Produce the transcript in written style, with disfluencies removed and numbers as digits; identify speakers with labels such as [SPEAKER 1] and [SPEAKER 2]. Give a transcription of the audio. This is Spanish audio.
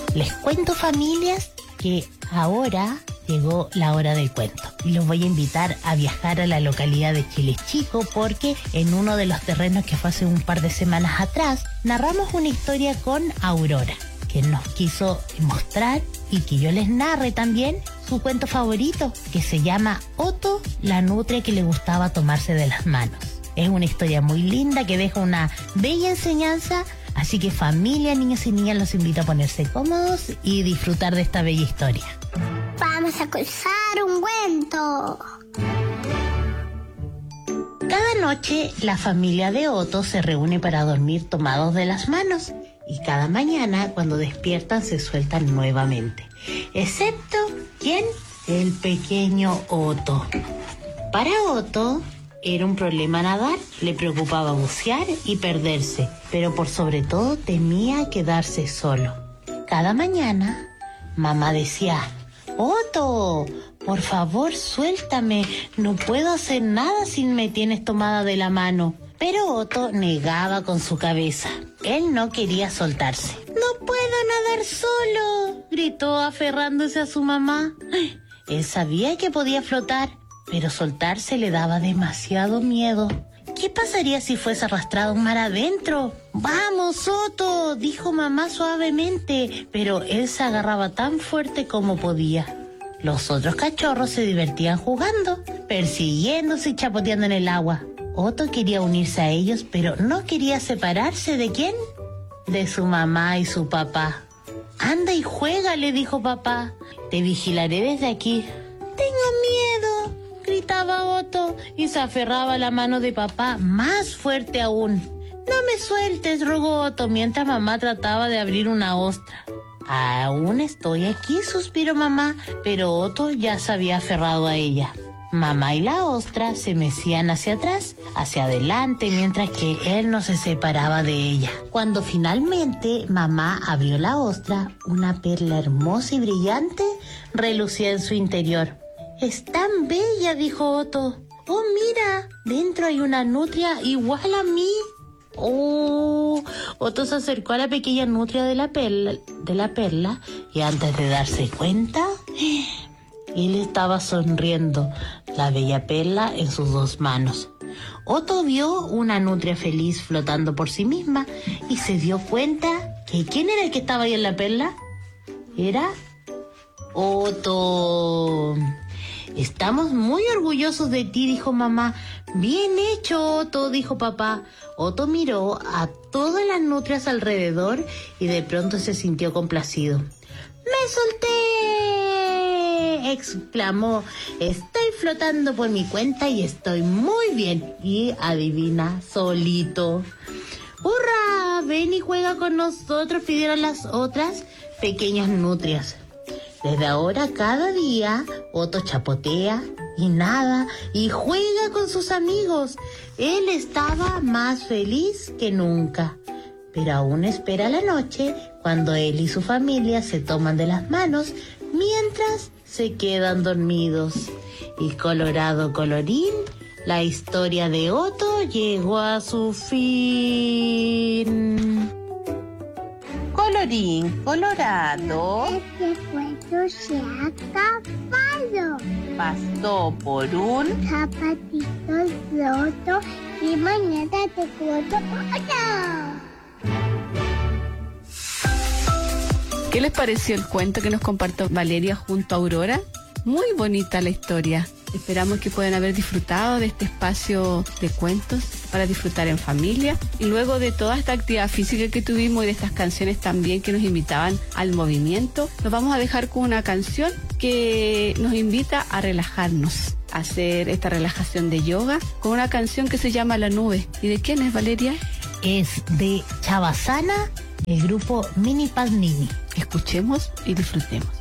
[SPEAKER 1] Les cuento, familias, que ahora llegó la hora del cuento y los voy a invitar a viajar a la localidad de Chile Chico, porque en uno de los terrenos que fue hace un par de semanas atrás narramos una historia con Aurora, que nos quiso mostrar y que yo les narre también su cuento favorito, que se llama Otto, la nutria que le gustaba tomarse de las manos. Es una historia muy linda que deja una bella enseñanza, así que familia, niños y niñas, los invito a ponerse cómodos y disfrutar de esta bella historia.
[SPEAKER 2] Vamos a contar un cuento.
[SPEAKER 1] Cada noche la familia de Otto se reúne para dormir tomados de las manos, y cada mañana cuando despiertan se sueltan nuevamente. Excepto, ¿quién? El pequeño Otto. Para Otto era un problema nadar, le preocupaba bucear y perderse, pero por sobre todo temía quedarse solo. Cada mañana mamá decía: Otto, por favor suéltame, no puedo hacer nada si me tienes tomada de la mano. Pero Otto negaba con su cabeza. Él no quería soltarse. No puedo nadar solo, gritó aferrándose a su mamá. Él sabía que podía flotar, pero soltarse le daba demasiado miedo. ¿Qué pasaría si fuese arrastrado mar adentro? Vamos, Otto, dijo mamá suavemente, pero él se agarraba tan fuerte como podía. Los otros cachorros se divertían jugando, persiguiéndose y chapoteando en el agua. Otto quería unirse a ellos, pero no quería separarse ¿de quién? De su mamá y su papá. Anda y juega, le dijo papá. Te vigilaré desde aquí. Tengo miedo, gritaba Otto y se aferraba a la mano de papá más fuerte aún. No me sueltes, rogó Otto mientras mamá trataba de abrir una ostra. Aún estoy aquí, suspiró mamá, pero Otto ya se había aferrado a ella. Mamá y la ostra se mecían hacia atrás, hacia adelante, mientras que él no se separaba de ella. Cuando finalmente mamá abrió la ostra, una perla hermosa y brillante relucía en su interior. Es tan bella, dijo Otto. Oh, mira, dentro hay una nutria igual a mí. Oh, Otto se acercó a la pequeña nutria de la perla y antes de darse cuenta, él estaba sonriendo, la bella perla en sus dos manos. Otto vio una nutria feliz flotando por sí misma y se dio cuenta que ¿quién era el que estaba ahí en la perla? Era Otto. Estamos muy orgullosos de ti, dijo mamá. Bien hecho, Otto, dijo papá. Otto miró a todas las nutrias alrededor y de pronto se sintió complacido. ¡Me solté!, exclamó. Estoy flotando por mi cuenta y estoy muy bien. Y adivina, solito. ¡Hurra! Ven y juega con nosotros, pidieron las otras pequeñas nutrias. Desde ahora, cada día, Otto chapotea y nada y juega con sus amigos. Él estaba más feliz que nunca. Pero aún espera la noche cuando él y su familia se toman de las manos mientras se quedan dormidos. Y colorado colorín, la historia de Otto llegó a su fin. Colorín colorado,
[SPEAKER 2] Este cuento se ha acabado.
[SPEAKER 1] pasó por un...
[SPEAKER 2] Zapatito roto y mañana te cuento otro.
[SPEAKER 3] ¿Qué les pareció el cuento que nos compartió Valeria junto a Aurora? Muy bonita la historia. Esperamos que puedan haber disfrutado de este espacio de cuentos para disfrutar en familia. Y luego de toda esta actividad física que tuvimos y de estas canciones también que nos invitaban al movimiento, nos vamos a dejar con una canción que nos invita a relajarnos, a hacer esta relajación de yoga con una canción que se llama La Nube. ¿Y de quién es, Valeria?
[SPEAKER 1] Es de Chavasana, el grupo Mini Pagnini.
[SPEAKER 3] Escuchemos y disfrutemos.